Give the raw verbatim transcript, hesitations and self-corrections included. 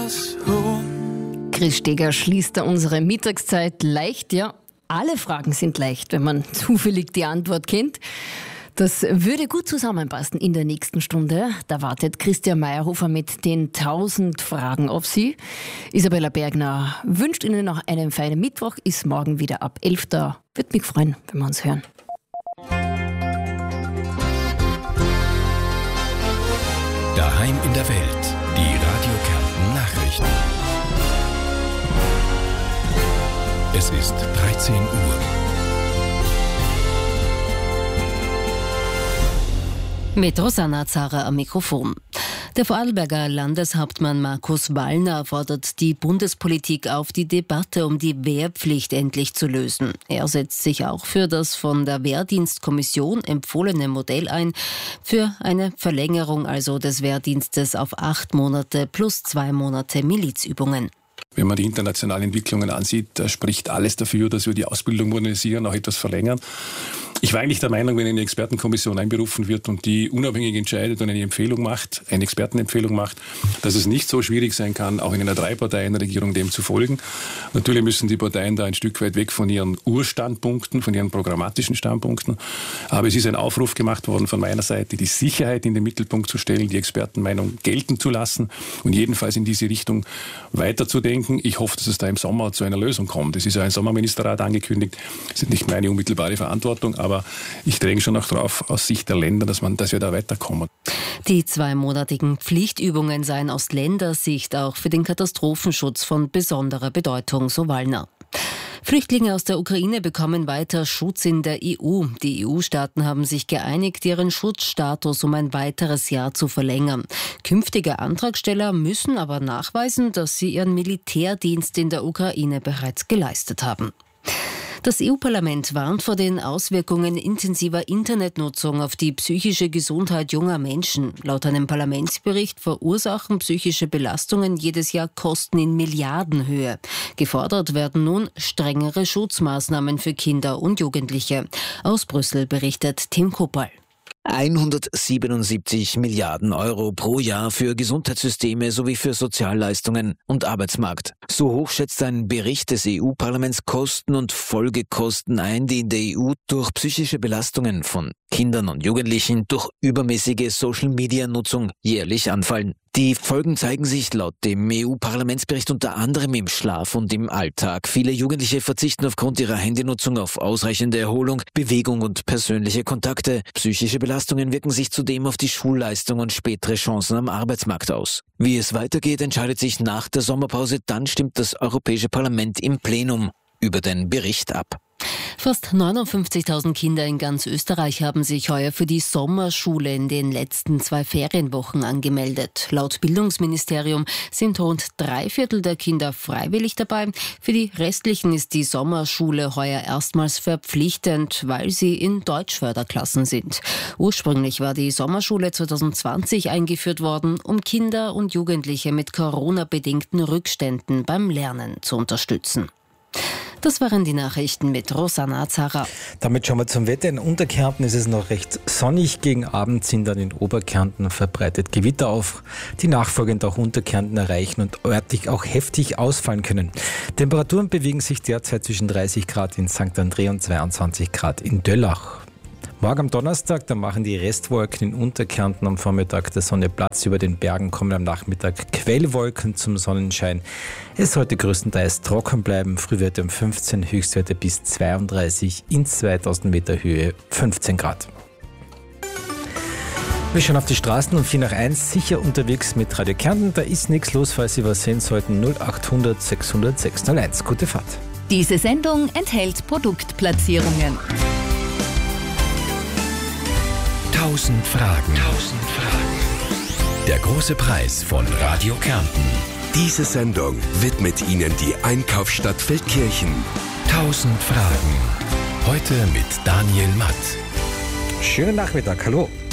us home. Chris Steger schließt da unsere Mittagszeit leicht, ja. Alle Fragen sind leicht, wenn man zufällig die Antwort kennt. Das würde gut zusammenpassen in der nächsten Stunde. Da wartet Christian Meyerhofer mit den tausend Fragen auf Sie. Isabella Bergner wünscht Ihnen noch einen feinen Mittwoch, ist morgen wieder ab elf da. Würde mich freuen, wenn wir uns hören. Daheim in der Welt, die Radio Kärnten Nachrichten. Es ist dreizehn Uhr. Mit Rosanna Zara am Mikrofon. Der Vorarlberger Landeshauptmann Markus Wallner fordert die Bundespolitik auf, die Debatte um die Wehrpflicht endlich zu lösen. Er setzt sich auch für das von der Wehrdienstkommission empfohlene Modell ein, für eine Verlängerung also des Wehrdienstes auf acht Monate plus zwei Monate Milizübungen. Wenn man die internationalen Entwicklungen ansieht, da spricht alles dafür, dass wir die Ausbildung modernisieren, auch etwas verlängern. Ich war eigentlich der Meinung, wenn eine Expertenkommission einberufen wird und die unabhängig entscheidet und eine Empfehlung macht, eine Expertenempfehlung macht, dass es nicht so schwierig sein kann, auch in einer Drei-Parteien-Regierung dem zu folgen. Natürlich müssen die Parteien da ein Stück weit weg von ihren Urstandpunkten, von ihren programmatischen Standpunkten. Aber es ist ein Aufruf gemacht worden von meiner Seite, die Sicherheit in den Mittelpunkt zu stellen, die Expertenmeinung gelten zu lassen und jedenfalls in diese Richtung weiterzudenken. Ich hoffe, dass es da im Sommer zu einer Lösung kommt. Es ist ja ein Sommerministerrat angekündigt. Das ist nicht meine unmittelbare Verantwortung, aber ich dränge schon auch drauf aus Sicht der Länder, dass, man, dass wir da weiterkommen. Die zweimonatigen Pflichtübungen seien aus Ländersicht auch für den Katastrophenschutz von besonderer Bedeutung, so Wallner. Flüchtlinge aus der Ukraine bekommen weiter Schutz in der E U. Die E U-Staaten haben sich geeinigt, ihren Schutzstatus um ein weiteres Jahr zu verlängern. Künftige Antragsteller müssen aber nachweisen, dass sie ihren Militärdienst in der Ukraine bereits geleistet haben. Das E U-Parlament warnt vor den Auswirkungen intensiver Internetnutzung auf die psychische Gesundheit junger Menschen. Laut einem Parlamentsbericht verursachen psychische Belastungen jedes Jahr Kosten in Milliardenhöhe. Gefordert werden nun strengere Schutzmaßnahmen für Kinder und Jugendliche. Aus Brüssel berichtet Tim Koppal. hundertsiebenundsiebzig Milliarden Euro pro Jahr für Gesundheitssysteme sowie für Sozialleistungen und Arbeitsmarkt. So hoch schätzt ein Bericht des E U-Parlaments Kosten und Folgekosten ein, die in der E U durch psychische Belastungen von Kindern und Jugendlichen durch übermäßige Social-Media-Nutzung jährlich anfallen. Die Folgen zeigen sich laut dem E U-Parlamentsbericht unter anderem im Schlaf und im Alltag. Viele Jugendliche verzichten aufgrund ihrer Handynutzung auf ausreichende Erholung, Bewegung und persönliche Kontakte. Psychische Belastungen wirken sich zudem auf die Schulleistung und spätere Chancen am Arbeitsmarkt aus. Wie es weitergeht, entscheidet sich nach der Sommerpause. Dann stimmt das Europäische Parlament im Plenum über den Bericht ab. Fast neunundfünfzigtausend Kinder in ganz Österreich haben sich heuer für die Sommerschule in den letzten zwei Ferienwochen angemeldet. Laut Bildungsministerium sind rund drei Viertel der Kinder freiwillig dabei. Für die restlichen ist die Sommerschule heuer erstmals verpflichtend, weil sie in Deutschförderklassen sind. Ursprünglich war die Sommerschule zwanzig zwanzig eingeführt worden, um Kinder und Jugendliche mit Corona-bedingten Rückständen beim Lernen zu unterstützen. Das waren die Nachrichten mit Rosanna Zara. Damit schauen wir zum Wetter. In Unterkärnten ist es noch recht sonnig. Gegen Abend sind dann in Oberkärnten verbreitet Gewitter auf, die nachfolgend auch Unterkärnten erreichen und örtlich auch heftig ausfallen können. Temperaturen bewegen sich derzeit zwischen dreißig Grad in Sankt André und zweiundzwanzig Grad in Döllach. Morgen am Donnerstag, da machen die Restwolken in Unterkärnten am Vormittag der Sonne Platz. Über den Bergen kommen am Nachmittag Quellwolken zum Sonnenschein. Es sollte größtenteils trocken bleiben. Frühwerte um fünfzehn, Höchstwerte bis zweiunddreißig, in zweitausend Meter Höhe fünfzehn Grad. Wir schauen auf die Straßen um vier nach eins, sicher unterwegs mit Radio Kärnten. Da ist nichts los, falls Sie was sehen sollten. null achthundert sechshundert sechshunderteins. Gute Fahrt. Diese Sendung enthält Produktplatzierungen. Tausend Fragen. Tausend Fragen. Der große Preis von Radio Kärnten. Diese Sendung widmet Ihnen die Einkaufsstadt Feldkirchen. Tausend Fragen. Heute mit Daniel Matt. Schönen Nachmittag, hallo.